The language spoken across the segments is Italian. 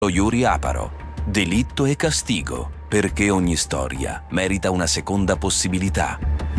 Yuri Aparo. Delitto e castigo, perché ogni storia merita una seconda possibilità.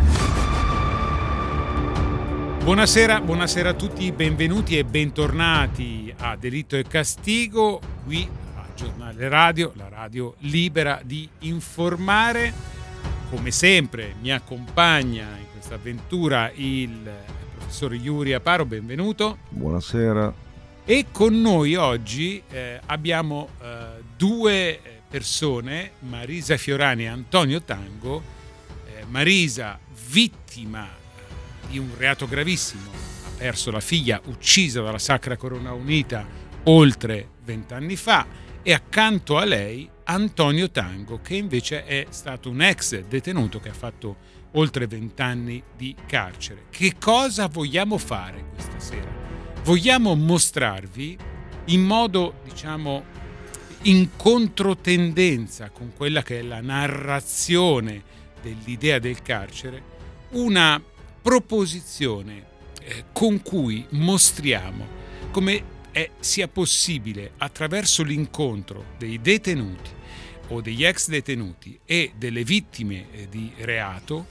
Buonasera a tutti, benvenuti e bentornati a Delitto e Castigo, qui a Giornale Radio, la radio libera di informare. Come sempre mi accompagna in questa avventura il professor Yuri Aparo, benvenuto. Buonasera. E con noi oggi abbiamo due persone, Marisa Fiorani e Antonio Tango. Marisa, vittima di un reato gravissimo, ha perso la figlia uccisa dalla Sacra Corona Unita oltre 20 anni fa, e accanto a lei Antonio Tango, che invece è stato un ex detenuto che ha fatto oltre 20 anni di carcere. Che cosa vogliamo fare questa sera? Vogliamo mostrarvi in modo, in controtendenza con quella che è la narrazione dell'idea del carcere, una proposizione con cui mostriamo come sia possibile, attraverso l'incontro dei detenuti o degli ex detenuti e delle vittime di reato,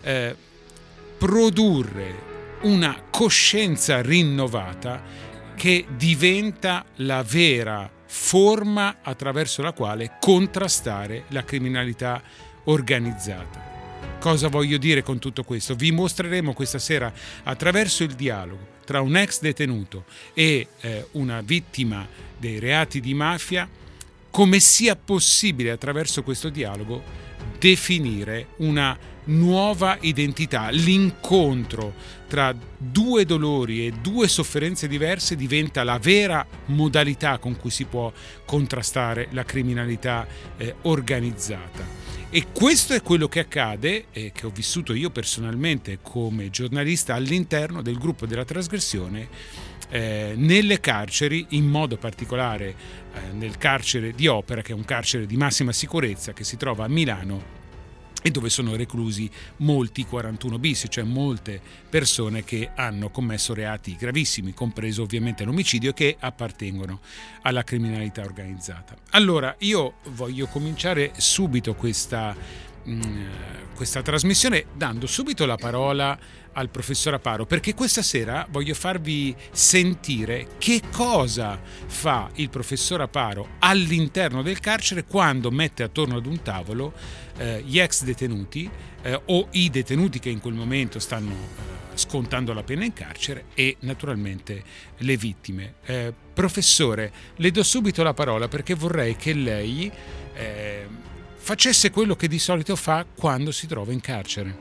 produrre una coscienza rinnovata che diventa la vera forma attraverso la quale contrastare la criminalità organizzata. Cosa voglio dire con tutto questo? Vi mostreremo questa sera, attraverso il dialogo tra un ex detenuto e una vittima dei reati di mafia, come sia possibile attraverso questo dialogo definire una nuova identità. L'incontro tra due dolori e due sofferenze diverse diventa la vera modalità con cui si può contrastare la criminalità organizzata. E questo è quello che accade, che ho vissuto io personalmente come giornalista all'interno del gruppo della trasgressione, nelle carceri, in modo particolare nel carcere di Opera, che è un carcere di massima sicurezza che si trova a Milano e dove sono reclusi molti 41 bis, cioè molte persone che hanno commesso reati gravissimi, compreso ovviamente l'omicidio, che appartengono alla criminalità organizzata. Allora, io voglio cominciare subito questa trasmissione dando subito la parola al professor Aparo, perché questa sera voglio farvi sentire che cosa fa il professor Aparo all'interno del carcere quando mette attorno ad un tavolo gli ex detenuti o i detenuti che in quel momento stanno scontando la pena in carcere e naturalmente le vittime. Professore, le do subito la parola perché vorrei che lei facesse quello che di solito fa quando si trova in carcere.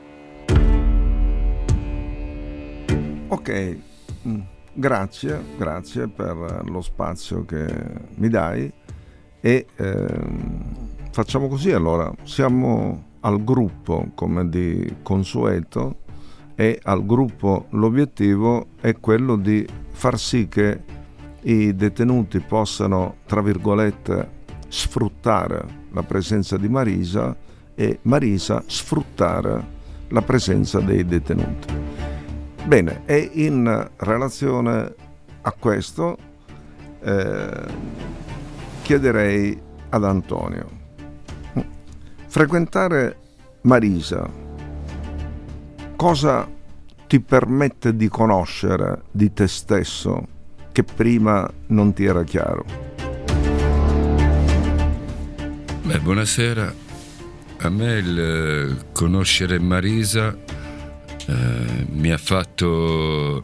Ok, grazie per lo spazio che mi dai e facciamo così allora. Siamo al gruppo come di consueto e al gruppo l'obiettivo è quello di far sì che i detenuti possano, tra virgolette, sfruttare la presenza di Marisa e Marisa sfruttare la presenza dei detenuti. Bene, e in relazione a questo chiederei ad Antonio: frequentare Marisa cosa ti permette di conoscere di te stesso che prima non ti era chiaro? Beh, buonasera. A me il conoscere Marisa mi ha fatto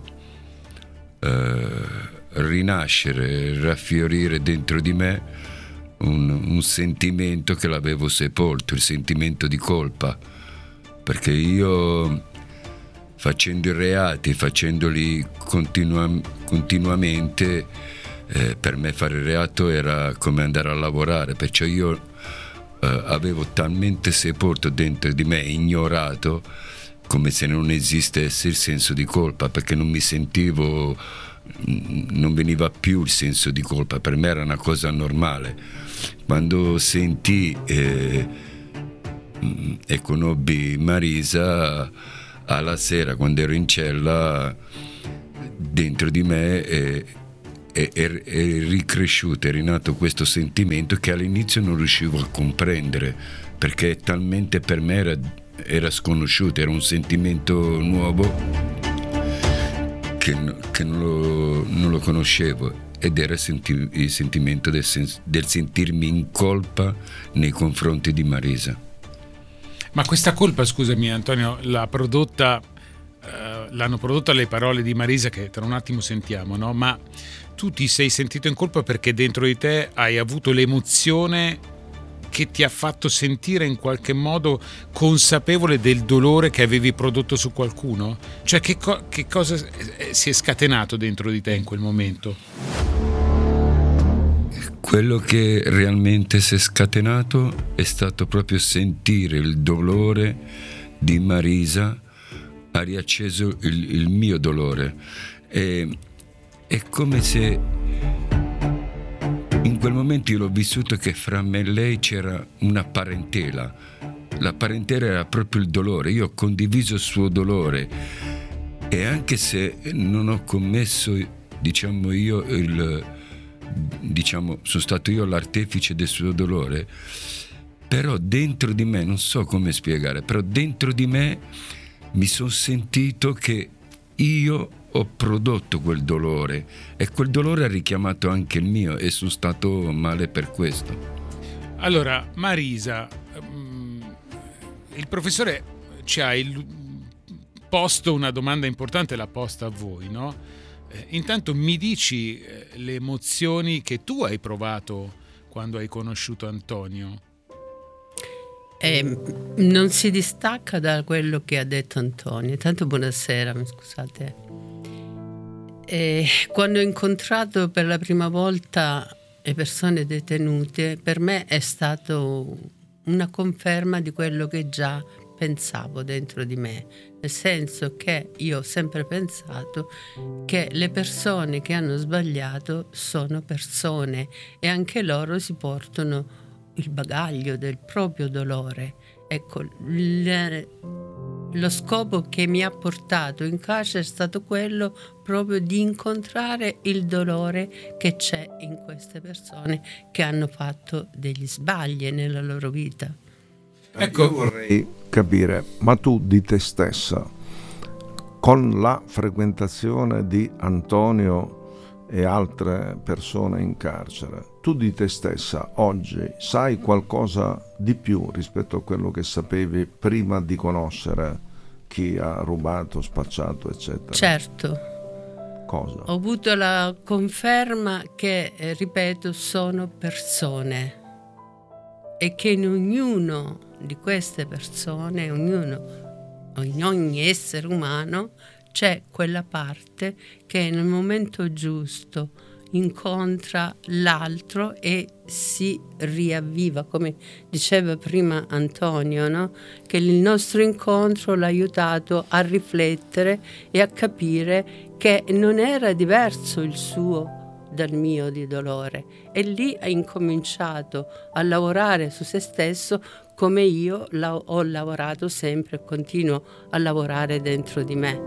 rinascere, raffiorire dentro di me un sentimento che l'avevo sepolto, il sentimento di colpa, perché io, facendo i reati, facendoli continuamente, per me fare il reato era come andare a lavorare, perciò io avevo talmente sepolto dentro di me, ignorato, come se non esistesse il senso di colpa, perché non mi sentivo, non veniva più il senso di colpa, per me era una cosa normale. Quando sentì e conobbi Marisa, alla sera quando ero in cella, dentro di me è ricresciuto, è rinato questo sentimento che all'inizio non riuscivo a comprendere, perché talmente per me era sconosciuto, era un sentimento nuovo che non lo conoscevo, ed era il sentimento del sentirmi in colpa nei confronti di Marisa. Ma questa colpa, scusami Antonio, l'hanno prodotta le parole di Marisa, che tra un attimo sentiamo, no? Ma tu ti sei sentito in colpa perché dentro di te hai avuto l'emozione che ti ha fatto sentire in qualche modo consapevole del dolore che avevi prodotto su qualcuno? Cioè che cosa si è scatenato dentro di te in quel momento? Quello che realmente si è scatenato è stato proprio sentire il dolore di Marisa, ha riacceso il mio dolore. È come se in quel momento io l'ho vissuto che fra me e lei c'era una parentela. La parentela era proprio il dolore. Io ho condiviso il suo dolore, e anche se non ho commesso, sono stato io l'artefice del suo dolore, però dentro di me, non so come spiegare, però dentro di me mi sono sentito che io ho prodotto quel dolore, e quel dolore ha richiamato anche il mio, e sono stato male per questo. Allora, Marisa, il professore ci ha posto una domanda importante, l'ha posta a voi, no? Intanto mi dici le emozioni che tu hai provato quando hai conosciuto Antonio? Non si distacca da quello che ha detto Antonio. Tanto buonasera, mi scusate. Quando ho incontrato per la prima volta le persone detenute, per me è stato una conferma di quello che già pensavo dentro di me, nel senso che io ho sempre pensato che le persone che hanno sbagliato sono persone, e anche loro si portano il bagaglio del proprio dolore. Ecco, lo scopo che mi ha portato in carcere è stato quello proprio di incontrare il dolore che c'è in queste persone che hanno fatto degli sbagli nella loro vita. Ecco, io vorrei capire, ma tu di te stessa, con la frequentazione di Antonio e altre persone in carcere, tu di te stessa oggi sai qualcosa di più rispetto a quello che sapevi prima di conoscere chi ha rubato, spacciato, eccetera? Certo. Cosa? Ho avuto la conferma che, ripeto, sono persone, e che in ognuno di queste persone, in ogni essere umano, c'è quella parte che nel momento giusto incontra l'altro e si riavviva, come diceva prima Antonio, no? Che il nostro incontro l'ha aiutato a riflettere e a capire che non era diverso il suo dal mio di dolore, e lì ha incominciato a lavorare su se stesso, come io ho lavorato sempre e continuo a lavorare dentro di me.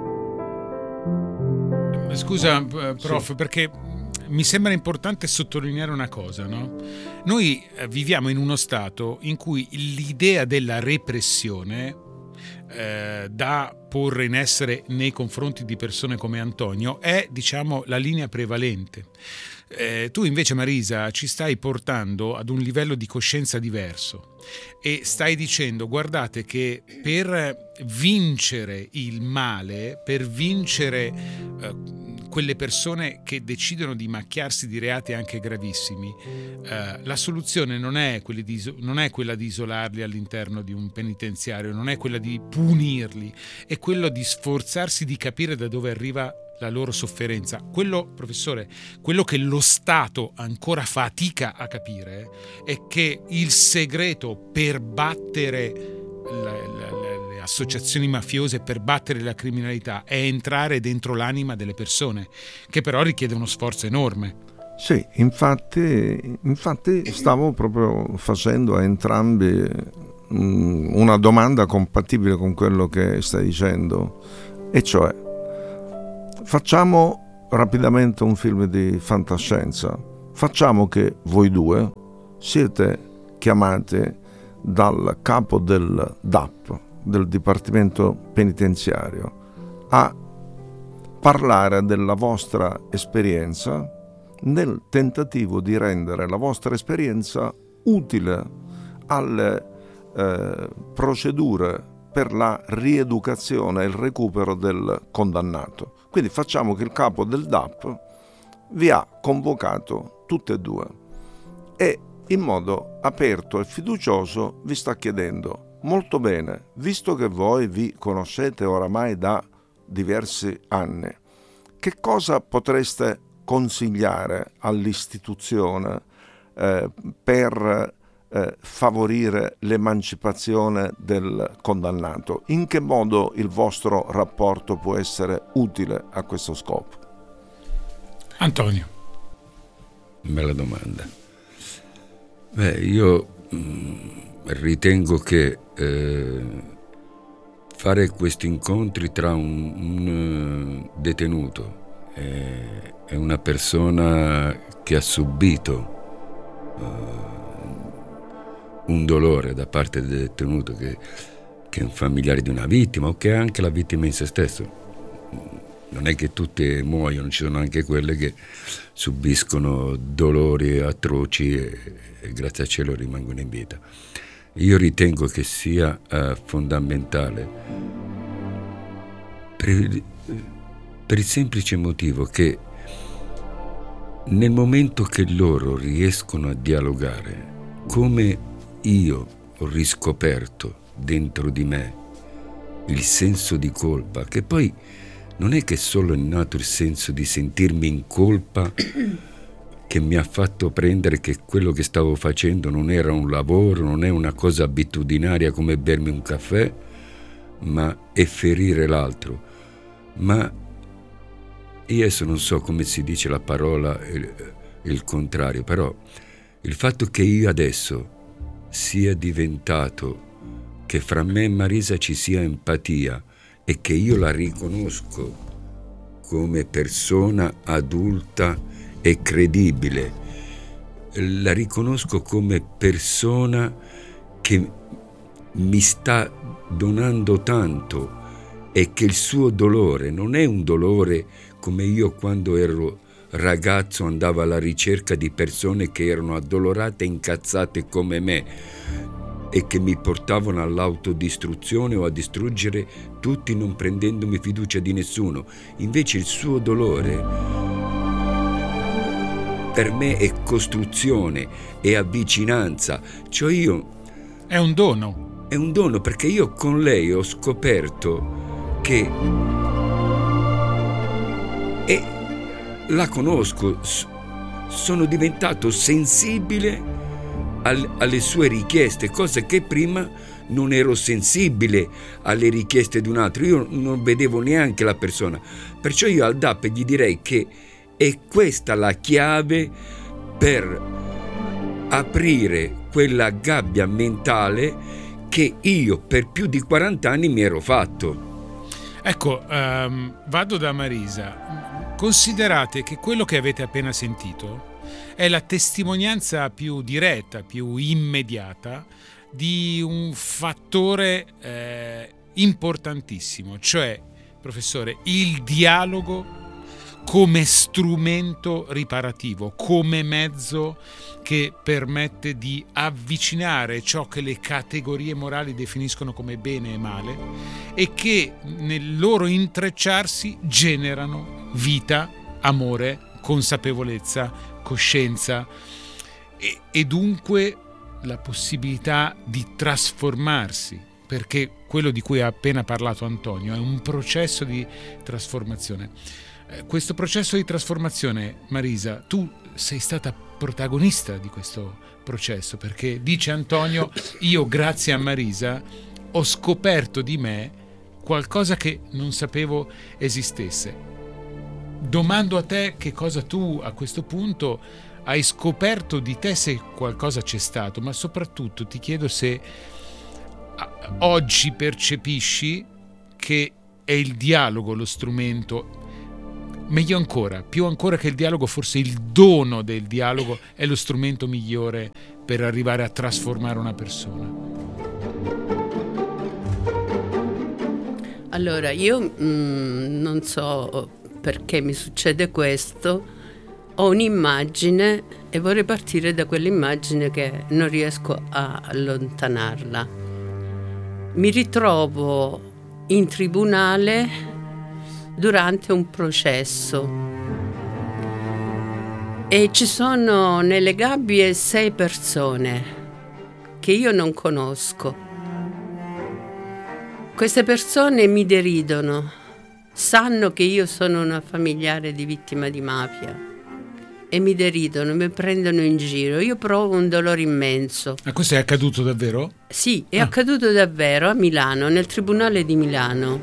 Scusa, prof, perché mi sembra importante sottolineare una cosa, no? Noi viviamo in uno stato in cui l'idea della repressione da porre in essere nei confronti di persone come Antonio è, diciamo, la linea prevalente. Tu invece, Marisa, ci stai portando ad un livello di coscienza diverso e stai dicendo: guardate che per vincere il male, per vincere quelle persone che decidono di macchiarsi di reati anche gravissimi, la soluzione non è quella di isolarli all'interno di un penitenziario, non è quella di punirli, è quello di sforzarsi di capire da dove arriva la loro sofferenza. Quello, professore, quello che lo Stato ancora fatica a capire è che il segreto per battere le associazioni mafiose, per battere la criminalità, è entrare dentro l'anima delle persone, che però richiede uno sforzo enorme. Sì, infatti stavo proprio facendo a entrambi una domanda compatibile con quello che stai dicendo, e cioè facciamo rapidamente un film di fantascienza. Facciamo che voi due siete chiamati dal capo del DAP, del Dipartimento Penitenziario, a parlare della vostra esperienza nel tentativo di rendere la vostra esperienza utile alle procedure per la rieducazione e il recupero del condannato. Quindi facciamo che il capo del DAP vi ha convocato tutte e due e in modo aperto e fiducioso vi sta chiedendo: molto bene, visto che voi vi conoscete oramai da diversi anni, che cosa potreste consigliare all'istituzione per favorire l'emancipazione del condannato? In che modo il vostro rapporto può essere utile a questo scopo? Antonio. Bella domanda. Io ritengo che fare questi incontri tra un detenuto e una persona che ha subito un dolore da parte del detenuto, che è un familiare di una vittima o che è anche la vittima in se stesso. Non è che tutte muoiono, ci sono anche quelle che subiscono dolori atroci e grazie al cielo rimangono in vita. Io ritengo che sia fondamentale per il semplice motivo che nel momento che loro riescono a dialogare, come io ho riscoperto dentro di me il senso di colpa, che poi non è che solo è nato il senso di sentirmi in colpa che mi ha fatto prendere che quello che stavo facendo non era un lavoro, non è una cosa abitudinaria come bermi un caffè, ma è ferire l'altro. Ma io adesso non so come si dice la parola, il contrario, però il fatto che io adesso sia diventato, che fra me e Marisa ci sia empatia e che io la riconosco come persona adulta e credibile, la riconosco come persona che mi sta donando tanto e che il suo dolore non è un dolore come io quando ero ragazzo andavo alla ricerca di persone che erano addolorate e incazzate come me e che mi portavano all'autodistruzione o a distruggere tutti non prendendomi fiducia di nessuno. Invece il suo dolore per me è costruzione, è avvicinanza, cioè io... È un dono. È un dono perché io con lei ho scoperto che... E la conosco, sono diventato sensibile alle sue richieste, cosa che prima non ero sensibile alle richieste di un altro, io non vedevo neanche la persona, perciò io al DAP gli direi che è questa la chiave per aprire quella gabbia mentale che io per più di 40 anni mi ero fatto. Ecco, vado da Marisa. Considerate che quello che avete appena sentito è la testimonianza più diretta, più immediata di un fattore importantissimo, cioè, professore, il dialogo come strumento riparativo, come mezzo che permette di avvicinare ciò che le categorie morali definiscono come bene e male e che nel loro intrecciarsi generano vita, amore, consapevolezza, coscienza e dunque la possibilità di trasformarsi, perché quello di cui ha appena parlato Antonio è un processo di trasformazione. Questo processo di trasformazione, Marisa, tu sei stata protagonista di questo processo, perché dice Antonio, io grazie a Marisa ho scoperto di me qualcosa che non sapevo esistesse. Domando a te che cosa tu a questo punto hai scoperto di te, se qualcosa c'è stato, ma soprattutto ti chiedo se oggi percepisci che è il dialogo lo strumento meglio ancora, più ancora che il dialogo, forse il dono del dialogo è lo strumento migliore per arrivare a trasformare una persona. Allora, io non so perché mi succede questo, ho un'immagine e vorrei partire da quell'immagine che non riesco a allontanarla. Mi ritrovo in tribunale durante un processo e ci sono nelle gabbie 6 persone che io non conosco. Queste persone mi deridono, sanno che io sono una familiare di vittima di mafia e mi deridono, mi prendono in giro. Io provo un dolore immenso. Ma questo è accaduto davvero? Sì, è accaduto davvero a Milano, nel Tribunale di Milano,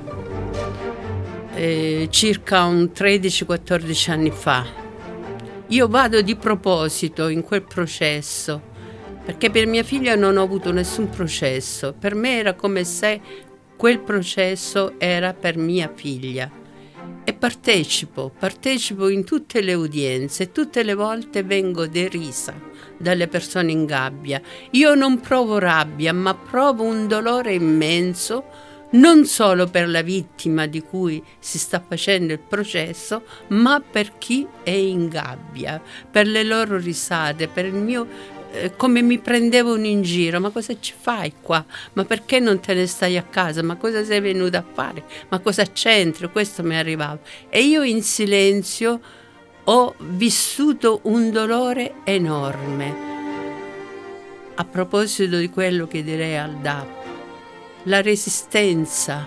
circa un 13-14 anni fa. Io vado di proposito in quel processo, perché per mia figlia non ho avuto nessun processo. Per me era come se quel processo era per mia figlia. E partecipo in tutte le udienze, tutte le volte vengo derisa dalle persone in gabbia. Io non provo rabbia, ma provo un dolore immenso, non solo per la vittima di cui si sta facendo il processo, ma per chi è in gabbia, per le loro risate, per il mio come mi prendevano in giro. Ma cosa ci fai qua? Ma perché non te ne stai a casa? Ma cosa sei venuta a fare? Ma cosa c'entri? Questo mi arrivava. E io in silenzio ho vissuto un dolore enorme. A proposito di quello che direi al DAP, la resistenza,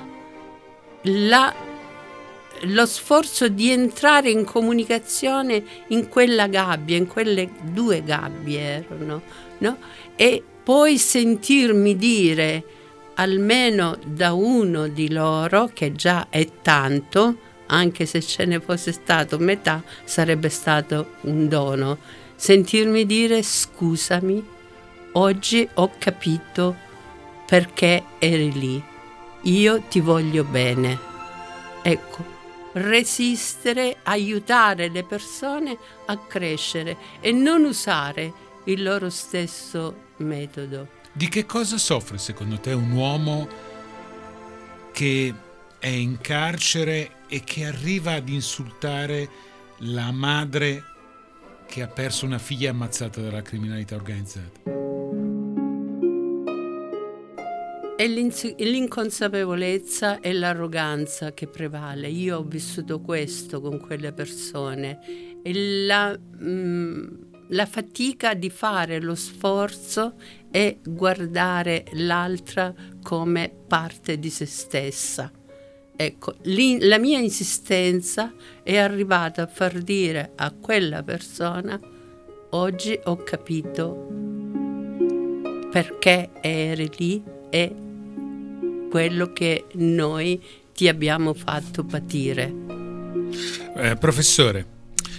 lo sforzo di entrare in comunicazione in quella gabbia, in quelle 2 gabbie erano, no? E poi sentirmi dire, almeno da uno di loro, che già è tanto, anche se ce ne fosse stato metà, sarebbe stato un dono, sentirmi dire: scusami, oggi ho capito perché eri lì, io ti voglio bene. Ecco, resistere, aiutare le persone a crescere e non usare il loro stesso metodo. Di che cosa soffre secondo te un uomo che è in carcere e che arriva ad insultare la madre che ha perso una figlia ammazzata dalla criminalità organizzata? È l'inconsapevolezza e l'arroganza che prevale. Io ho vissuto questo con quelle persone. E la fatica di fare lo sforzo e guardare l'altra come parte di se stessa. Ecco, la mia insistenza è arrivata a far dire a quella persona: oggi ho capito perché eri lì e quello che noi ti abbiamo fatto patire. Professore,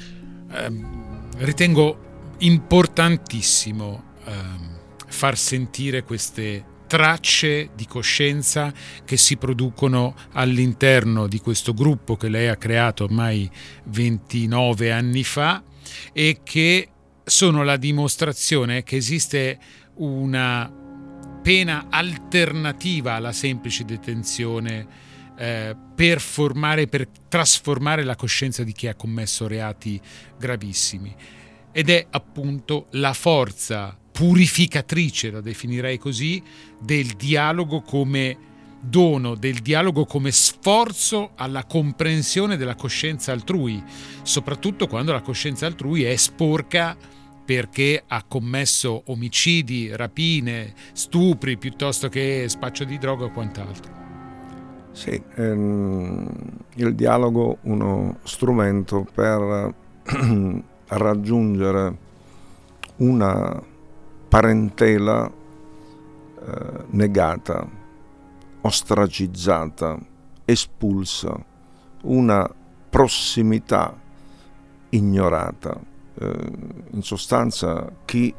ritengo importantissimo far sentire queste tracce di coscienza che si producono all'interno di questo gruppo che lei ha creato ormai 29 anni fa e che sono la dimostrazione che esiste una pena alternativa alla semplice detenzione per trasformare la coscienza di chi ha commesso reati gravissimi, ed è appunto la forza purificatrice, la definirei così, del dialogo come dono, del dialogo come sforzo alla comprensione della coscienza altrui, soprattutto quando la coscienza altrui è sporca perché ha commesso omicidi, rapine, stupri, piuttosto che spaccio di droga o quant'altro. Sì, il dialogo uno strumento per raggiungere una parentela negata, ostracizzata, espulsa, una prossimità ignorata. In sostanza chi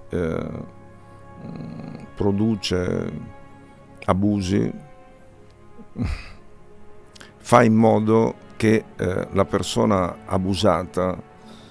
produce abusi fa in modo che la persona abusata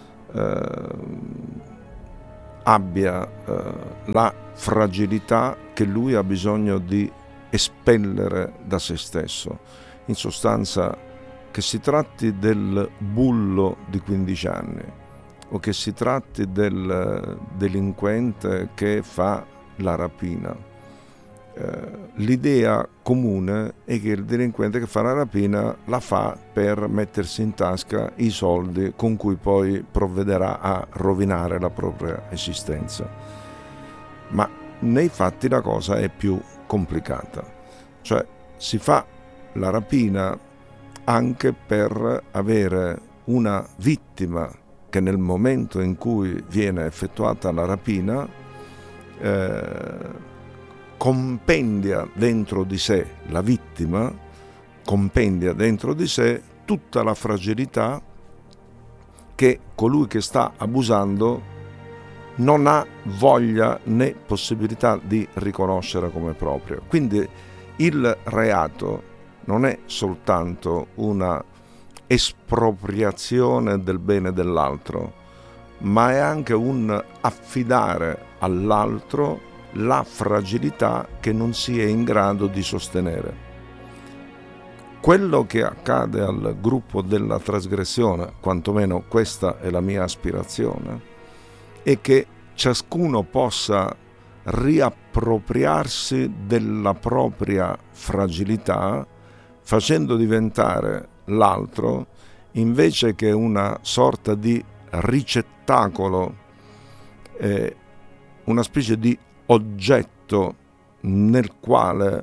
abbia la fragilità che lui ha bisogno di espellere da se stesso. In sostanza, che si tratti del bullo di 15 anni o che si tratti del delinquente che fa la rapina, l'idea comune è che il delinquente che fa la rapina la fa per mettersi in tasca i soldi con cui poi provvederà a rovinare la propria esistenza. Ma nei fatti la cosa è più complicata, cioè si fa la rapina anche per avere una vittima che nel momento in cui viene effettuata la rapina compendia dentro di sé, la vittima compendia dentro di sé tutta la fragilità che colui che sta abusando non ha voglia né possibilità di riconoscere come proprio. Quindi il reato non è soltanto una espropriazione del bene dell'altro, ma è anche un affidare all'altro la fragilità che non si è in grado di sostenere. Quello che accade al gruppo della trasgressione, quantomeno questa è la mia aspirazione, è che ciascuno possa riappropriarsi della propria fragilità, facendo diventare l'altro, invece che una sorta di ricettacolo, una specie di oggetto nel quale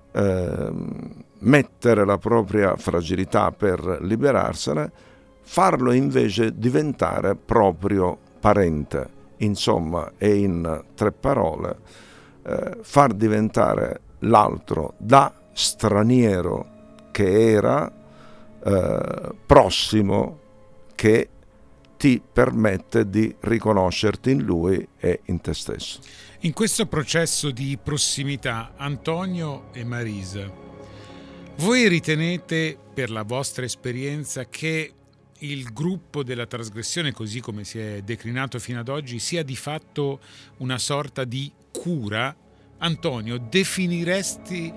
mettere la propria fragilità per liberarsene, farlo invece diventare proprio parente. Insomma, e in 3 parole, far diventare l'altro da straniero che era prossimo, che ti permette di riconoscerti in lui e in te stesso. In questo processo di prossimità, Antonio e Marisa, voi ritenete, per la vostra esperienza, che il gruppo della trasgressione, così come si è declinato fino ad oggi, sia di fatto una sorta di cura? Antonio, definiresti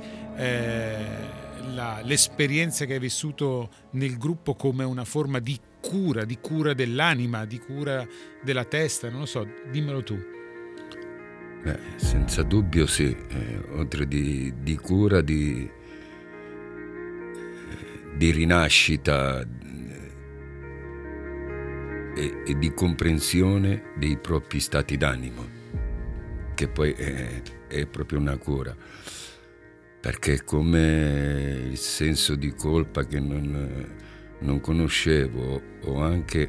l'esperienza che hai vissuto nel gruppo come una forma di cura dell'anima, di cura della testa? Non lo so, dimmelo tu. Senza dubbio sì, oltre di cura, di rinascita e di comprensione dei propri stati d'animo, che poi è proprio una cura, perché come il senso di colpa che non conoscevo, o anche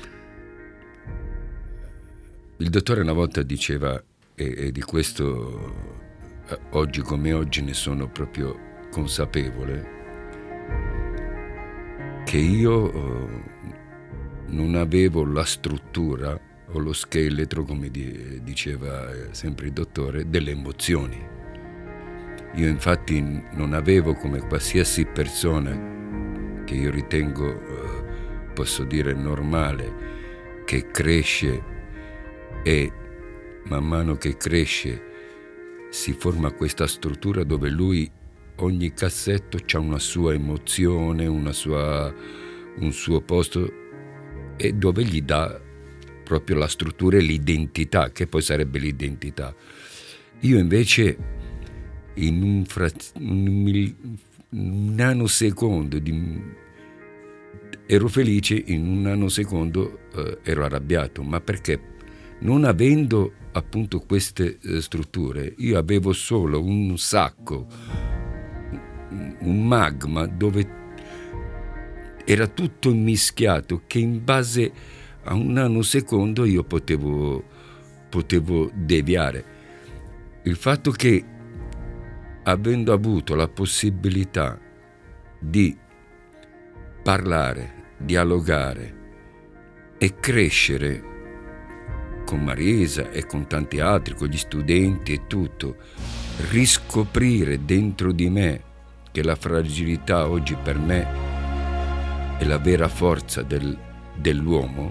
il dottore una volta diceva, e di questo oggi come oggi ne sono proprio consapevole, che io non avevo la struttura o lo scheletro, come diceva sempre il dottore, delle emozioni. Io infatti non avevo, come qualsiasi persona che io ritengo, posso dire, normale, che cresce e man mano che cresce si forma questa struttura dove lui, ogni cassetto c'ha una sua emozione, un suo posto, e dove gli dà proprio la struttura e l'identità, che poi sarebbe l'identità. Io invece in un nanosecondo ero felice, in un nanosecondo ero arrabbiato, ma perché non avendo appunto queste strutture, io avevo solo un sacco, un magma dove era tutto immischiato, che in base a un nanosecondo io potevo deviare. Il fatto che, avendo avuto la possibilità di parlare, dialogare e crescere con Marisa e con tanti altri, con gli studenti e tutto, riscoprire dentro di me che la fragilità oggi per me è la vera forza dell'uomo,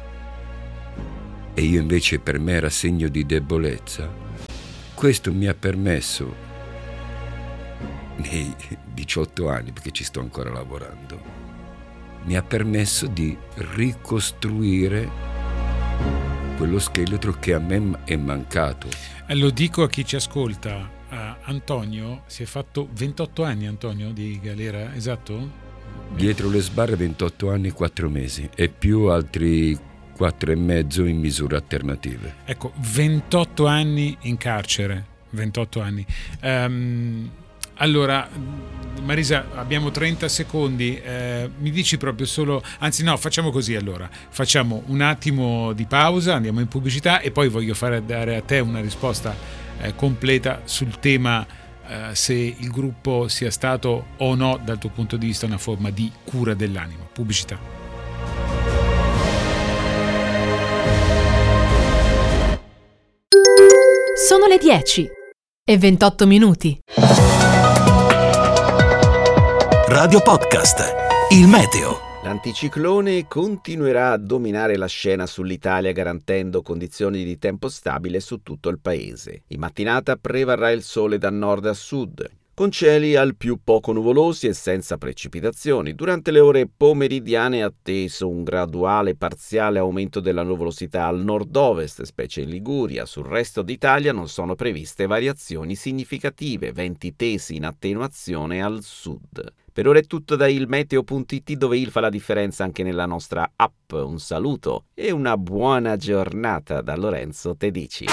e io invece per me era segno di debolezza, questo mi ha permesso nei 18 anni, perché ci sto ancora lavorando, mi ha permesso di ricostruire quello scheletro che a me è mancato. Lo dico a chi ci ascolta, Antonio si è fatto 28 anni, Antonio, di galera, esatto? Dietro le sbarre 28 anni e 4 mesi e più altri 4 e mezzo in misure alternative. Ecco, 28 anni in carcere, 28 anni. Allora, Marisa, abbiamo 30 secondi, mi dici proprio solo, anzi no, facciamo così allora, facciamo un attimo di pausa, andiamo in pubblicità e poi voglio dare a te una risposta completa sul tema se il gruppo sia stato o no dal tuo punto di vista una forma di cura dell'animo. Pubblicità. Sono le 10:28. Radio Podcast, il meteo. L'anticiclone continuerà a dominare la scena sull'Italia garantendo condizioni di tempo stabile su tutto il paese. In mattinata prevarrà il sole da nord a sud, con cieli al più poco nuvolosi e senza precipitazioni. Durante le ore pomeridiane è atteso un graduale parziale aumento della nuvolosità al nord-ovest, specie in Liguria. Sul resto d'Italia non sono previste variazioni significative, venti tesi in attenuazione al sud. Per ora è tutto da ilmeteo.it, dove il fa la differenza anche nella nostra app. Un saluto e una buona giornata da Lorenzo Tedici.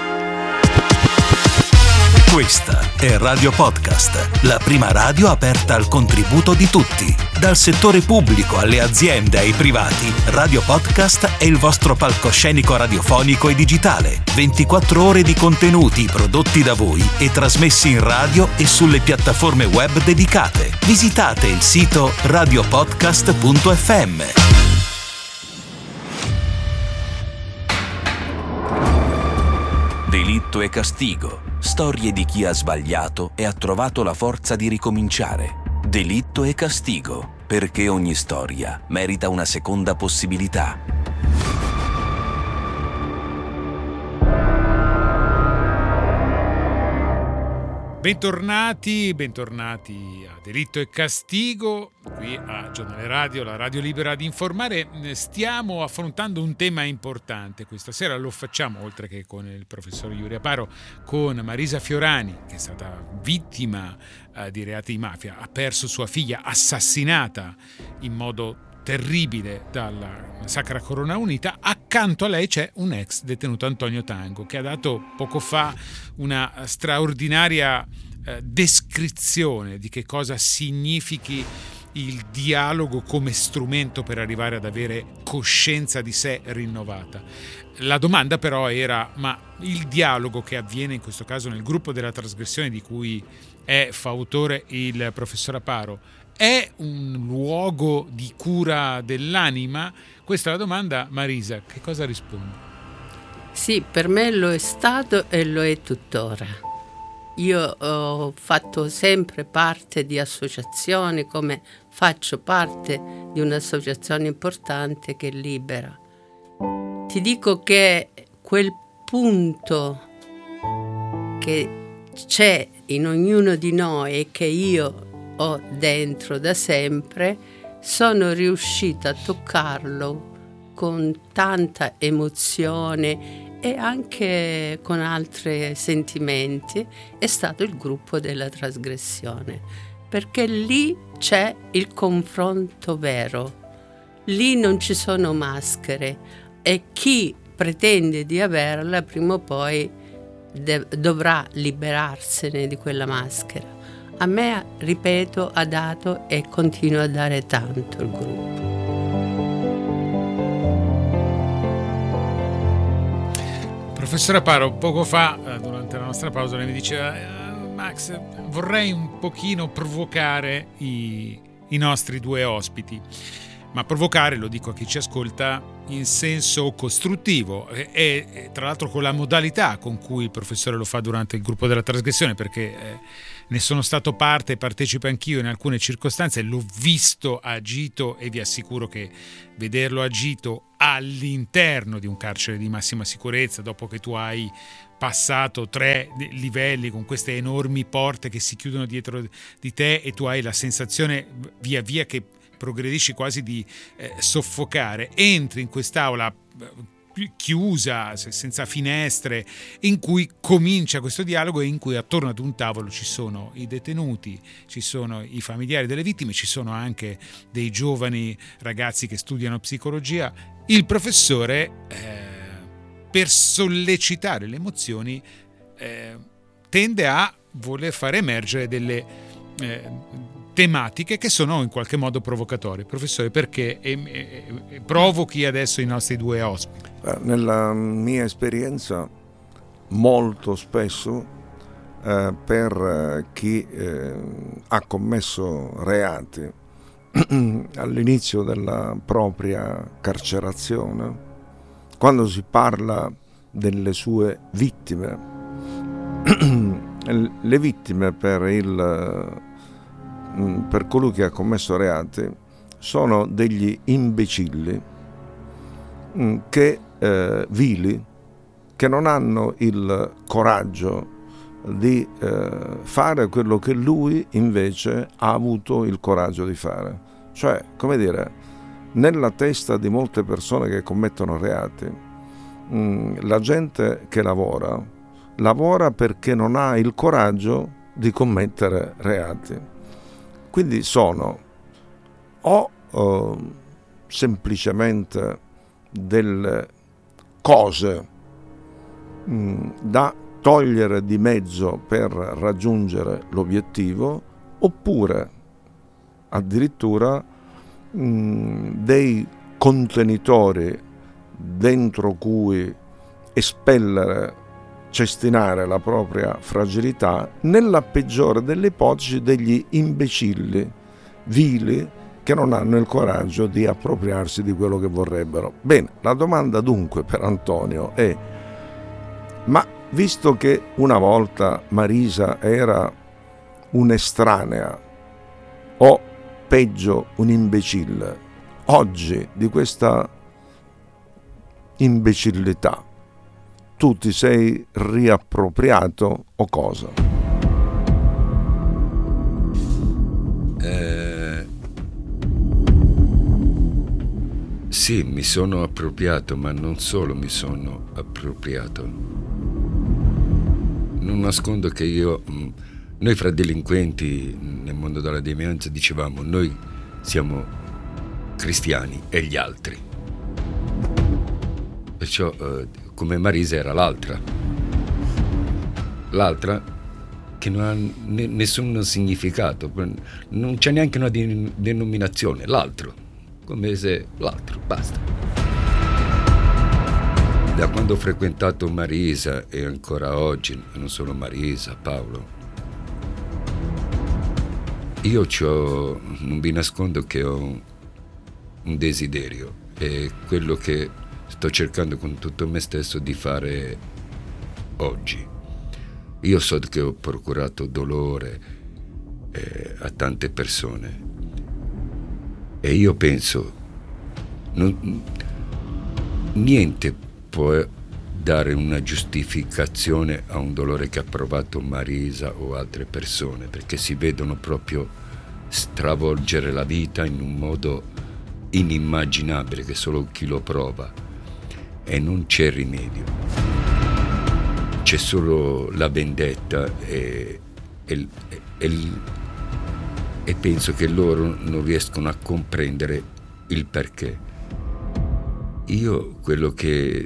Questa è Radio Podcast, la prima radio aperta al contributo di tutti. Dal settore pubblico alle aziende ai privati, Radio Podcast è il vostro palcoscenico radiofonico e digitale. 24 ore di contenuti prodotti da voi e trasmessi in radio e sulle piattaforme web dedicate. Visitate il sito radiopodcast.fm. Delitto e castigo. Storie di chi ha sbagliato e ha trovato la forza di ricominciare. Delitto e castigo, perché ogni storia merita una seconda possibilità. Bentornati a Delitto e Castigo, qui a Giornale Radio, la radio libera di informare. Stiamo affrontando un tema importante questa sera, lo facciamo oltre che con il professor Iuri Aparo, con Marisa Fiorani, che è stata vittima di reati di mafia, ha perso sua figlia assassinata in modo terribile dalla Sacra Corona Unita. Accanto a lei c'è un ex detenuto, Antonio Tango, che ha dato poco fa una straordinaria descrizione di che cosa significhi il dialogo come strumento per arrivare ad avere coscienza di sé rinnovata. La domanda però era: ma il dialogo che avviene in questo caso nel gruppo della trasgressione, di cui è fautore il professor Aparo, è un luogo di cura dell'anima? Questa è la domanda. Marisa, che cosa rispondi? Sì, per me lo è stato e lo è tuttora. Io ho fatto sempre parte di associazioni, come faccio parte di un'associazione importante che è Libera. Ti dico che quel punto che c'è in ognuno di noi e che io ho dentro da sempre, sono riuscita a toccarlo con tanta emozione e anche con altri sentimenti. È stato il gruppo della trasgressione, perché lì c'è il confronto vero, lì non ci sono maschere e chi pretende di averla prima o poi dovrà liberarsene di quella maschera. A me, ripeto, ha dato e continua a dare tanto il gruppo. Professor Aparo, poco fa, durante la nostra pausa, lei mi diceva: Max, vorrei un pochino provocare i nostri due ospiti. ma provocare, lo dico a chi ci ascolta, in senso costruttivo e tra l'altro con la modalità con cui il professore lo fa durante il gruppo della trasgressione, perché ne sono stato parte e partecipo anch'io in alcune circostanze, l'ho visto agito e vi assicuro che vederlo agito all'interno di un carcere di massima sicurezza, dopo che tu hai passato 3 livelli con queste enormi porte che si chiudono dietro di te e tu hai la sensazione via via che progredisci quasi di soffocare, entri in quest'aula chiusa, senza finestre, in cui comincia questo dialogo e in cui attorno ad un tavolo ci sono i detenuti, ci sono i familiari delle vittime, ci sono anche dei giovani ragazzi che studiano psicologia. Il professore, per sollecitare le emozioni, tende a voler far emergere delle tematiche che sono in qualche modo provocatorie. Professore, perché provochi adesso i nostri 2 ospiti? Nella mia esperienza, molto spesso per chi ha commesso reati all'inizio della propria carcerazione, quando si parla delle sue vittime, le vittime per colui che ha commesso reati sono degli imbecilli che vili, che non hanno il coraggio di fare quello che lui invece ha avuto il coraggio di fare. Cioè, come dire, nella testa di molte persone che commettono reati, la gente che lavora perché non ha il coraggio di commettere reati. Quindi sono semplicemente delle cose da togliere di mezzo per raggiungere l'obiettivo, oppure addirittura dei contenitori dentro cui espellere, cestinare la propria fragilità, nella peggiore delle ipotesi degli imbecilli vili che non hanno il coraggio di appropriarsi di quello che vorrebbero. Bene, la domanda dunque per Antonio è: ma visto che una volta Marisa era un'estranea o peggio un imbecille, oggi di questa imbecillità tu ti sei riappropriato o cosa? Sì, mi sono appropriato, ma non solo mi sono appropriato. Non nascondo che noi fra delinquenti nel mondo della devianza dicevamo: noi siamo cristiani e gli altri. Perciò come Marisa era l'altra che non ha nessun significato, non c'è neanche una denominazione, l'altro, come se l'altro, basta. Da quando ho frequentato Marisa e ancora oggi, non solo Marisa, Paolo, io non vi nascondo che ho un desiderio, e quello che sto cercando con tutto me stesso di fare oggi. Io so che ho procurato dolore a tante persone e io penso niente può dare una giustificazione a un dolore che ha provato Marisa o altre persone, perché si vedono proprio stravolgere la vita in un modo inimmaginabile che solo chi lo prova, e non c'è rimedio, c'è solo la vendetta e penso che loro non riescono a comprendere il perché. Io quello che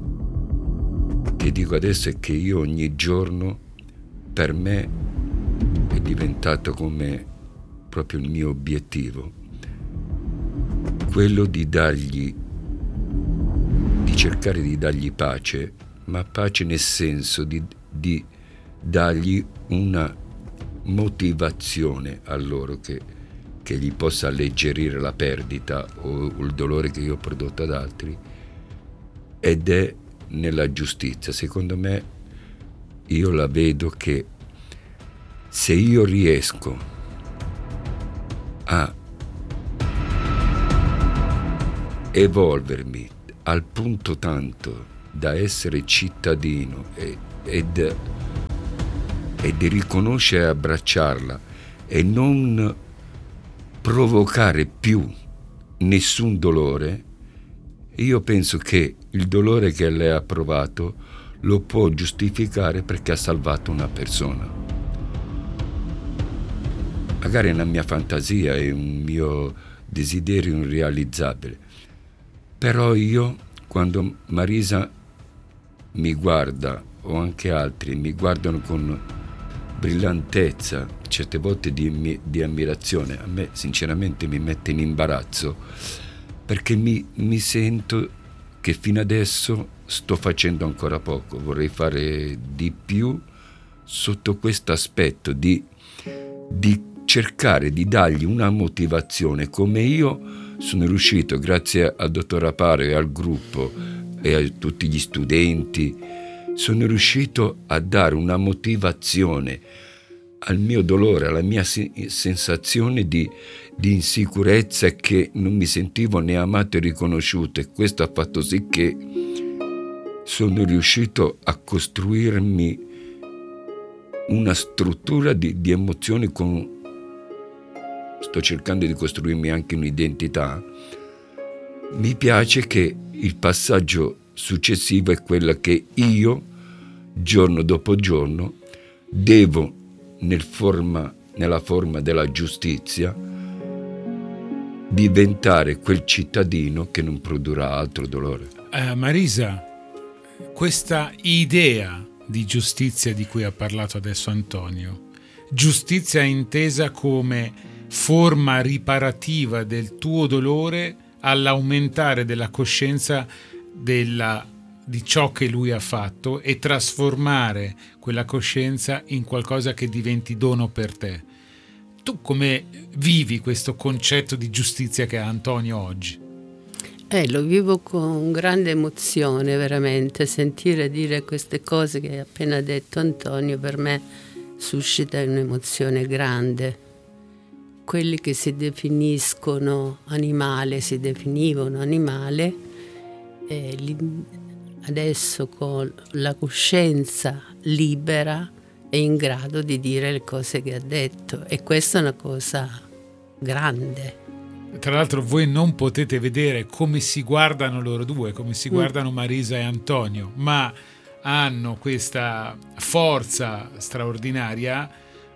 dico adesso è che io ogni giorno per me è diventato come proprio il mio obiettivo, quello di cercare di dargli pace, ma pace nel senso di dargli una motivazione a loro, che che gli possa alleggerire la perdita o il dolore che io ho prodotto ad altri, ed è nella giustizia. Secondo me, io la vedo che se io riesco a evolvermi al punto tanto da essere cittadino e di riconoscere e abbracciarla e non provocare più nessun dolore, io penso che il dolore che lei ha provato lo può giustificare perché ha salvato una persona. Magari è una mia fantasia, è un mio desiderio irrealizzabile, però io, quando Marisa mi guarda, o anche altri mi guardano con brillantezza, certe volte di ammirazione, a me sinceramente mi mette in imbarazzo, perché mi sento che fino adesso sto facendo ancora poco, vorrei fare di più sotto questo aspetto di cercare di dargli una motivazione, come io sono riuscito, grazie al dottor Aparo e al gruppo e a tutti gli studenti, sono riuscito a dare una motivazione al mio dolore, alla mia sensazione di insicurezza, che non mi sentivo né amato e riconosciuto, e questo ha fatto sì che sono riuscito a costruirmi una struttura di emozioni sto cercando di costruirmi anche un'identità. Mi piace che il passaggio successivo è quello che io, giorno dopo giorno, devo, nella forma della giustizia, diventare quel cittadino che non produrrà altro dolore. Marisa, questa idea di giustizia di cui ha parlato adesso Antonio, giustizia intesa come forma riparativa del tuo dolore all'aumentare della coscienza di ciò che lui ha fatto e trasformare quella coscienza in qualcosa che diventi dono per te. Tu come vivi questo concetto di giustizia che ha Antonio oggi? Lo vivo con grande emozione, veramente. Sentire dire queste cose che ha appena detto Antonio per me suscita un'emozione grande. Quelli che si definivano animale, adesso con la coscienza libera è in grado di dire le cose che ha detto, e questa è una cosa grande. Tra l'altro voi non potete vedere come si guardano loro due, come si guardano Marisa e Antonio, ma hanno questa forza straordinaria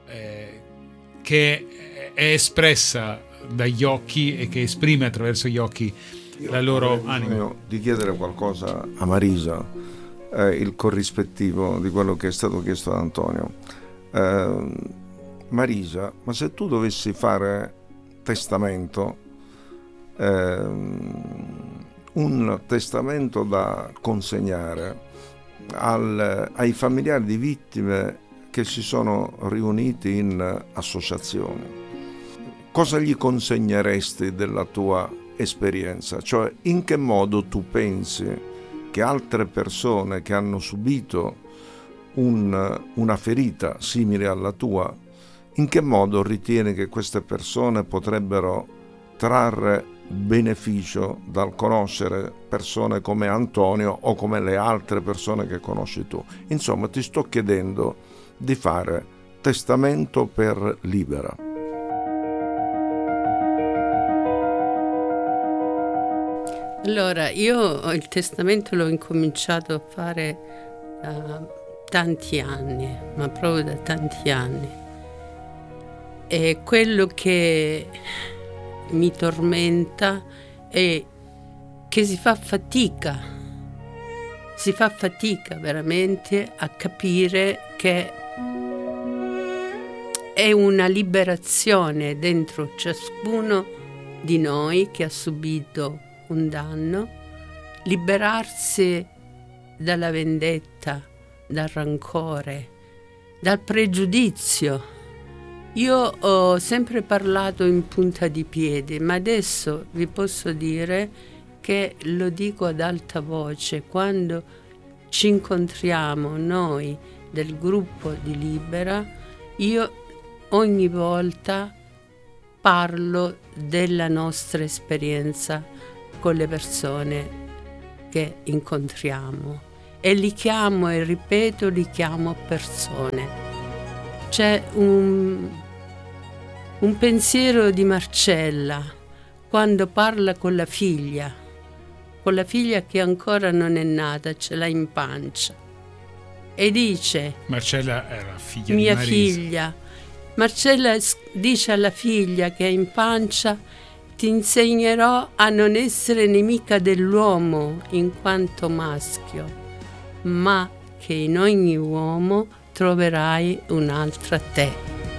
che è espressa dagli occhi e che esprime attraverso gli occhi la loro anima. Di chiedere qualcosa a Marisa, il corrispettivo di quello che è stato chiesto da Antonio. Marisa, ma se tu dovessi fare testamento, un testamento da consegnare ai familiari di vittime che si sono riuniti in associazioni, cosa gli consegneresti della tua esperienza? Cioè, in che modo tu pensi che altre persone che hanno subito una ferita simile alla tua, in che modo ritieni che queste persone potrebbero trarre beneficio dal conoscere persone come Antonio o come le altre persone che conosci tu? Insomma, ti sto chiedendo di fare testamento per Libera. Allora, io il testamento l'ho incominciato a fare da tanti anni, ma proprio da tanti anni. E quello che mi tormenta è che si fa fatica veramente a capire che è una liberazione dentro ciascuno di noi che ha subito un danno, liberarsi dalla vendetta, dal rancore, dal pregiudizio, Io ho sempre parlato in punta di piedi, ma adesso vi posso dire che lo dico ad alta voce. Quando ci incontriamo noi del gruppo di Libera, io ogni volta parlo della nostra esperienza con le persone che incontriamo e li chiamo, e ripeto, li chiamo persone. C'è un pensiero di Marcella quando parla con la figlia che ancora non è nata, ce l'ha in pancia, e dice: Marcella era figlia mia di Marisa. figlia. Marcella dice alla figlia che è in pancia: ti insegnerò a non essere nemica dell'uomo in quanto maschio, ma che in ogni uomo troverai un'altra te.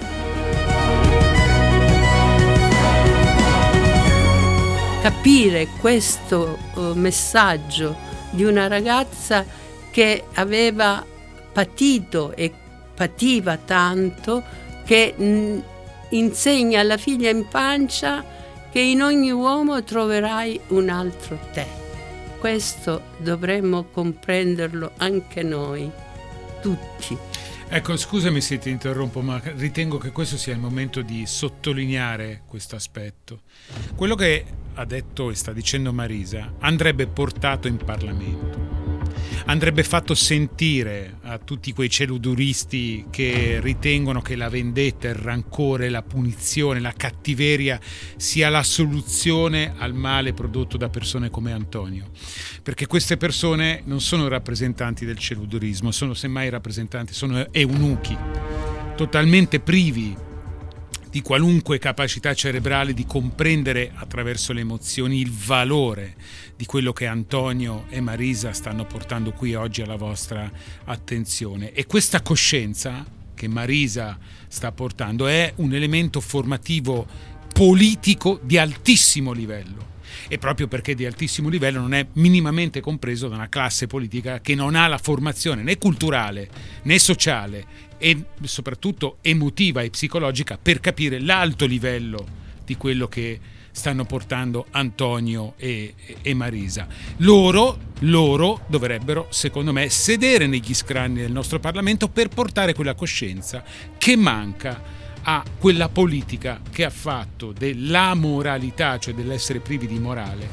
Capire questo messaggio di una ragazza che aveva patito e pativa tanto, che insegna alla figlia in pancia che in ogni uomo troverai un altro te. Questo dovremmo comprenderlo anche noi, tutti. Ecco, scusami se ti interrompo, ma ritengo che questo sia il momento di sottolineare questo aspetto. Quello che ha detto e sta dicendo Marisa andrebbe portato in Parlamento, andrebbe fatto sentire a tutti quei celuduristi che ritengono che la vendetta, il rancore, la punizione, la cattiveria sia la soluzione al male prodotto da persone come Antonio, perché queste persone non sono rappresentanti del celudurismo, sono semmai rappresentanti, sono eunuchi totalmente privi di qualunque capacità cerebrale di comprendere attraverso le emozioni il valore di quello che Antonio e Marisa stanno portando qui oggi alla vostra attenzione. E questa coscienza che Marisa sta portando è un elemento formativo politico di altissimo livello, e proprio perché di altissimo livello non è minimamente compreso da una classe politica che non ha la formazione né culturale né sociale e soprattutto emotiva e psicologica per capire l'alto livello di quello che stanno portando Antonio e Marisa. Loro dovrebbero, secondo me, sedere negli scranni del nostro Parlamento per portare quella coscienza che manca a quella politica che ha fatto della moralità, cioè dell'essere privi di morale,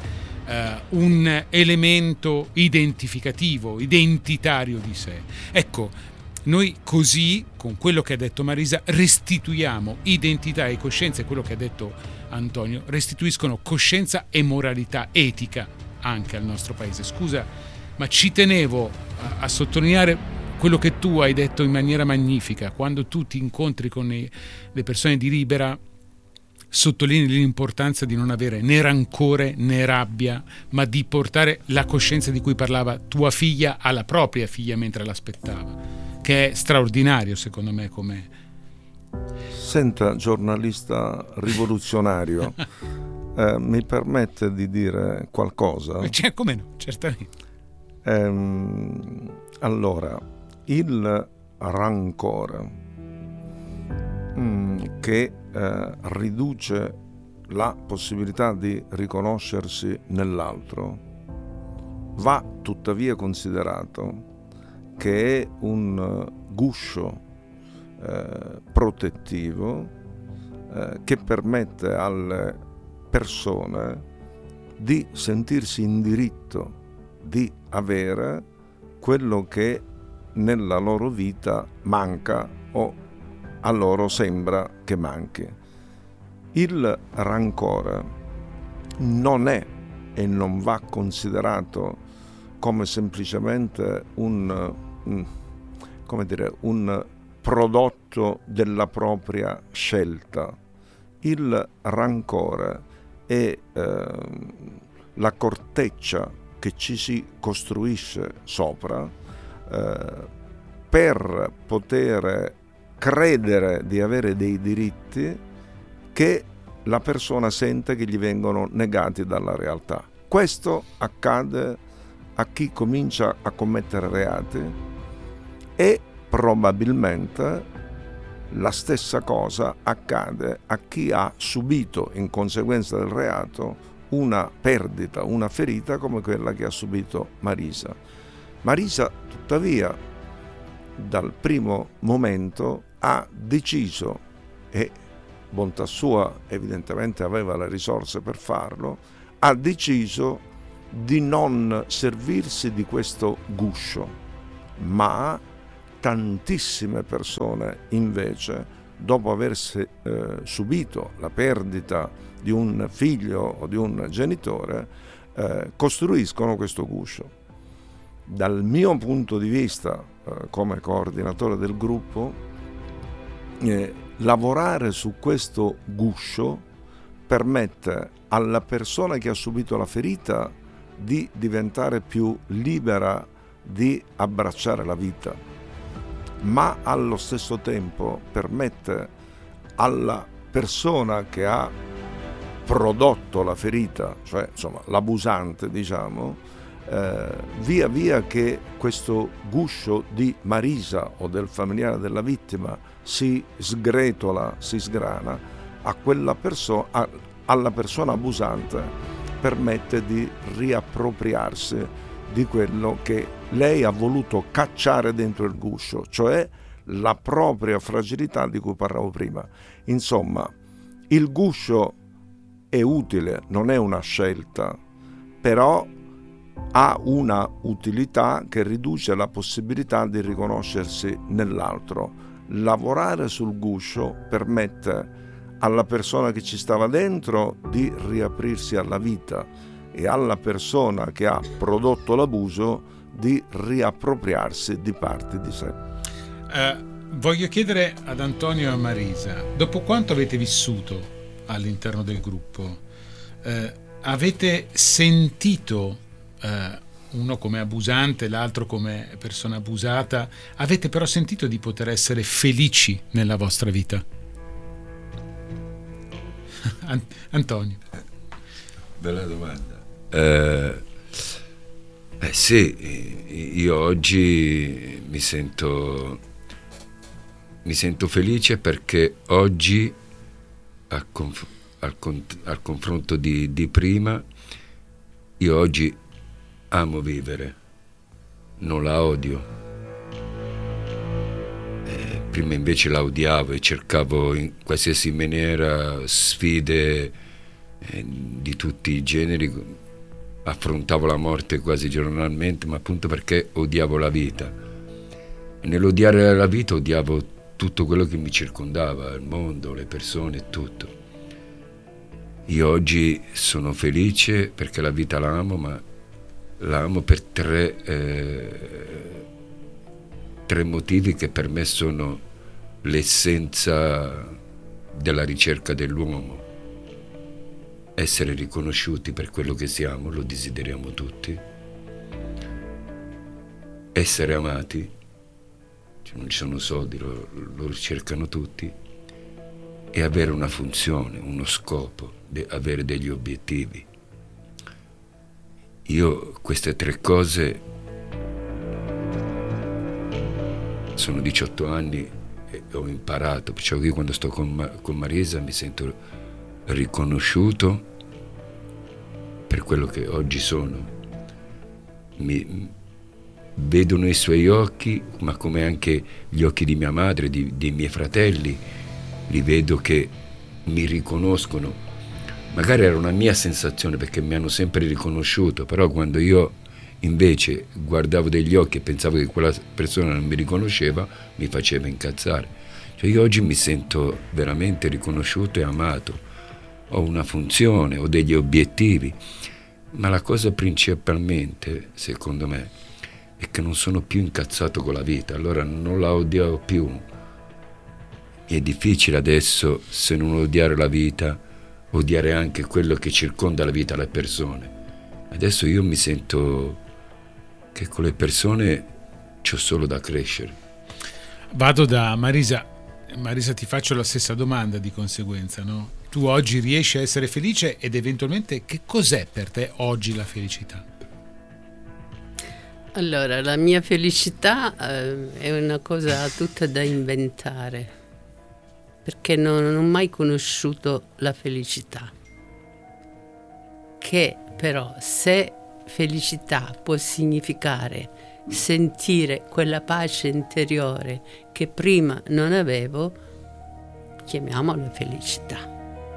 un elemento identificativo, identitario di sé. Ecco, noi così, con quello che ha detto Marisa, restituiamo identità e coscienza, e quello che ha detto Antonio restituiscono coscienza e moralità etica anche al nostro paese. Scusa, ma ci tenevo a sottolineare quello che tu hai detto in maniera magnifica. Quando tu ti incontri con le persone di Libera, sottolinei l'importanza di non avere né rancore né rabbia, ma di portare la coscienza di cui parlava tua figlia alla propria figlia mentre l'aspettava, che è straordinario secondo me come... Senta, giornalista rivoluzionario, mi permette di dire qualcosa? Cioè, come no, certamente. Allora, il rancore che riduce la possibilità di riconoscersi nell'altro va tuttavia considerato che è un guscio protettivo che permette alle persone di sentirsi in diritto di avere quello che nella loro vita manca o a loro sembra che manchi. Il rancore non è e non va considerato come semplicemente un prodotto della propria scelta. Il rancore è la corteccia che ci si costruisce sopra per poter credere di avere dei diritti che la persona sente che gli vengono negati dalla realtà. Questo accade a chi comincia a commettere reati e probabilmente La stessa cosa accade a chi ha subito in conseguenza del reato una perdita, una ferita come quella che ha subito Marisa. Marisa, tuttavia, dal primo momento ha deciso, e bontà sua evidentemente aveva le risorse per farlo, ha deciso di non servirsi di questo guscio, ma tantissime persone invece, dopo aver subito la perdita di un figlio o di un genitore, costruiscono questo guscio. Dal mio punto di vista, come coordinatore del gruppo, lavorare su questo guscio permette alla persona che ha subito la ferita di diventare più libera di abbracciare la vita, ma allo stesso tempo permette alla persona che ha prodotto la ferita, cioè insomma l'abusante, diciamo, via via che questo guscio di Marisa o del familiare della vittima si sgretola, si sgrana, a quella alla persona abusante permette di riappropriarsi di quello che lei ha voluto cacciare dentro il guscio, cioè la propria fragilità di cui parlavo prima. Insomma, il guscio è utile, non è una scelta, però ha una utilità che riduce la possibilità di riconoscersi nell'altro. Lavorare sul guscio permette alla persona che ci stava dentro di riaprirsi alla vita e alla persona che ha prodotto l'abuso di riappropriarsi di parti di sé. Voglio chiedere ad Antonio e a Marisa, dopo quanto avete vissuto all'interno del gruppo, avete sentito uno come abusante, l'altro come persona abusata, avete però sentito di poter essere felici nella vostra vita? Antonio. Bella domanda. Sì, io oggi mi sento felice perché oggi al confronto di prima, io oggi amo vivere, non la odio. Prima invece la odiavo e cercavo in qualsiasi maniera sfide di tutti i generi, affrontavo la morte quasi giornalmente, ma appunto perché odiavo la vita. E nell'odiare la vita odiavo tutto quello che mi circondava, il mondo, le persone, tutto. Io oggi sono felice perché la vita la amo, ma la amo per tre motivi che per me sono l'essenza della ricerca dell'uomo. Essere riconosciuti per quello che siamo, lo desideriamo tutti. Essere amati, cioè non ci sono soldi, lo ricercano tutti. E avere una funzione, uno scopo, avere degli obiettivi. Io queste tre cose, sono 18 anni e ho imparato, perciò io quando sto con Marisa mi sento riconosciuto per quello che oggi sono. Mi vedo nei suoi occhi, ma come anche gli occhi di mia madre, dei miei fratelli, li vedo che mi riconoscono. Magari era una mia sensazione perché mi hanno sempre riconosciuto, però quando io invece guardavo degli occhi e pensavo che quella persona non mi riconosceva, mi faceva incazzare. Cioè io oggi mi sento veramente riconosciuto e amato, ho una funzione, ho degli obiettivi, ma la cosa principalmente, secondo me, è che non sono più incazzato con la vita, allora non la odio più. È difficile adesso, se non odiare la vita, odiare anche quello che circonda la vita, le persone. Adesso io mi sento che con le persone c'ho solo da crescere. Vado da Marisa. Marisa, ti faccio la stessa domanda di conseguenza, no? Tu oggi riesci a essere felice ed eventualmente che cos'è per te oggi la felicità? Allora, la mia felicità è una cosa tutta da inventare. perché non ho mai conosciuto la felicità. Che però, se felicità può significare sentire quella pace interiore che prima non avevo, chiamiamola felicità.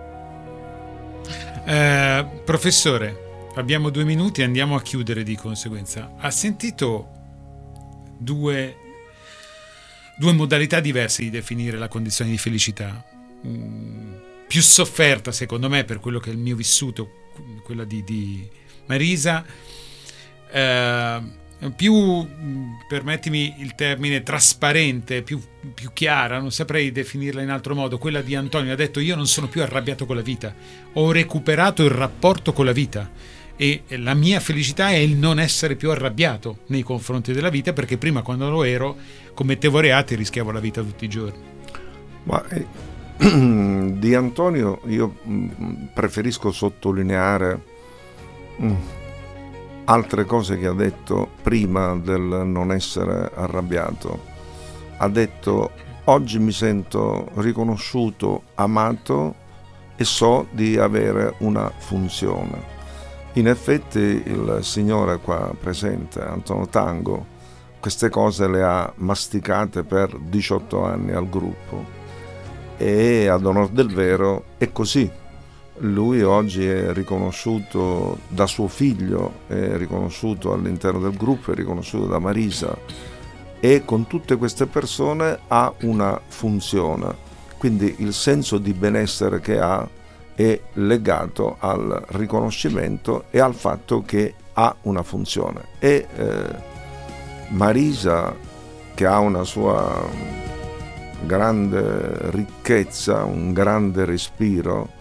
Professore, abbiamo 2 minuti e andiamo a chiudere di conseguenza. Ha sentito due modalità diverse di definire la condizione di felicità, più sofferta secondo me per quello che è il mio vissuto, quella di Marisa, più, permettimi il termine, trasparente, più chiara, non saprei definirla in altro modo, quella di Antonio. Ha detto: io non sono più arrabbiato con la vita, ho recuperato il rapporto con la vita e la mia felicità è il non essere più arrabbiato nei confronti della vita, perché prima, quando lo ero, commettevo reati e rischiavo la vita tutti i giorni. Ma di Antonio io preferisco sottolineare altre cose che ha detto prima del non essere arrabbiato. Ha detto: oggi mi sento riconosciuto, amato e so di avere una funzione. In effetti il signore qua presente, Antonio Tango, queste cose le ha masticate per 18 anni al gruppo, e ad onor del vero è così. Lui oggi è riconosciuto da suo figlio, è riconosciuto all'interno del gruppo, è riconosciuto da Marisa, e con tutte queste persone ha una funzione. Quindi il senso di benessere che ha è legato al riconoscimento e al fatto che ha una funzione. E Marisa, che ha una sua grande ricchezza, un grande respiro,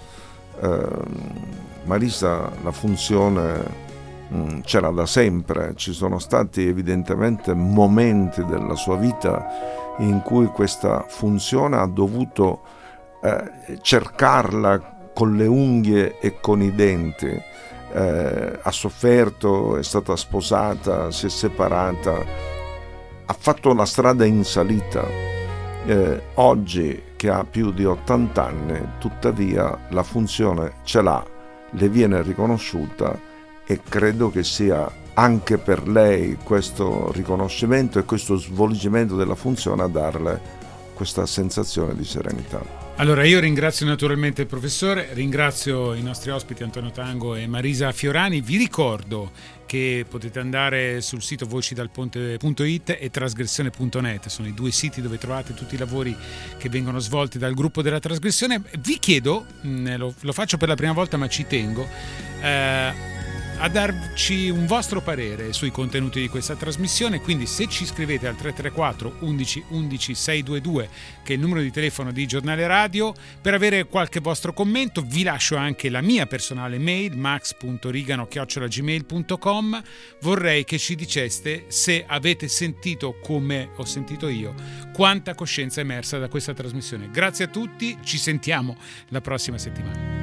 Marisa la funzione c'era da sempre. Ci sono stati evidentemente momenti della sua vita in cui questa funzione ha dovuto cercarla con le unghie e con i denti. Ha sofferto, è stata sposata, si è separata, ha fatto la strada in salita. Oggi che ha più di 80 anni, tuttavia la funzione ce l'ha, le viene riconosciuta, e credo che sia anche per lei questo riconoscimento e questo svolgimento della funzione a darle questa sensazione di serenità. Allora, io ringrazio naturalmente il professore, ringrazio i nostri ospiti Antonio Tango e Marisa Fiorani. Vi ricordo che potete andare sul sito vocidalponte.it e trasgressione.net, sono i 2 siti dove trovate tutti i lavori che vengono svolti dal gruppo della Trasgressione. Vi chiedo, lo faccio per la prima volta ma ci tengo, a darci un vostro parere sui contenuti di questa trasmissione, quindi se ci scrivete al 334 11 11 622, che è il numero di telefono di Giornale Radio, per avere qualche vostro commento. Vi lascio anche la mia personale mail, max.rigano@gmail.com. vorrei che ci diceste se avete sentito, come ho sentito io, quanta coscienza è emersa da questa trasmissione. Grazie a tutti, ci sentiamo la prossima settimana.